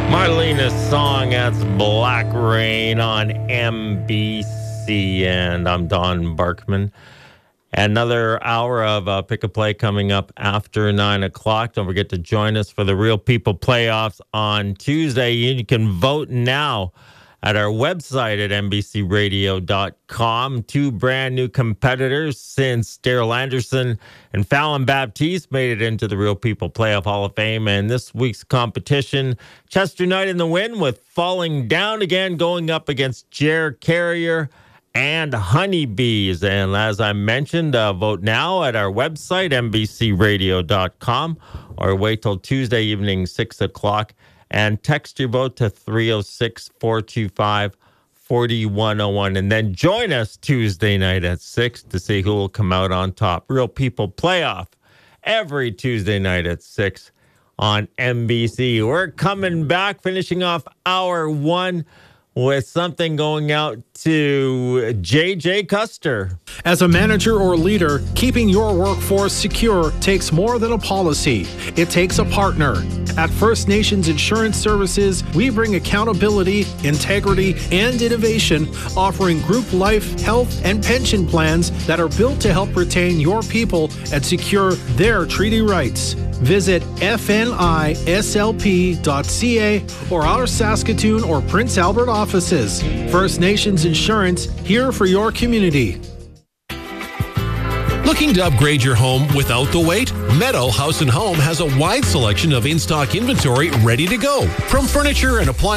Marlena's song, that's Black Rain on MBC, and I'm Don Barkman. Another hour of Pick a Play coming up after 9 o'clock. Don't forget to join us for the Real People Playoffs on Tuesday. You can vote now at our website at NBCRadio.com. Two brand new competitors since Daryl Anderson and Fallon Baptiste made it into the Real People Playoff Hall of Fame. And this week's competition, Chester Knight in the win with Falling Down again, going up against Jer Carrier and Honeybees. And as I mentioned, vote now at our website, NBCRadio.com, or wait till Tuesday evening, 6 o'clock. And text your vote to 306-425-4101. And then join us Tuesday night at 6 to see who will come out on top. Real People Playoff every Tuesday night at 6 on NBC. We're coming back, finishing off hour one with something going out to JJ Custer. As a manager or leader, keeping your workforce secure takes more than a policy. It takes a partner. At First Nations Insurance Services, we bring accountability, integrity, and innovation, offering group life, health, and pension plans that are built to help retain your people and secure their treaty rights. Visit fnislp.ca or our Saskatoon or Prince Albert offices. First Nations Insurance, here for your community. Looking to upgrade your home without the wait? Meadow House & Home has a wide selection of in-stock inventory ready to go. From furniture and appliances